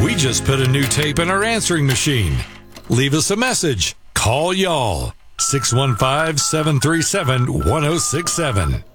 We just put a new tape in our answering machine. Leave us a message. Call y'all. 615-737-1067.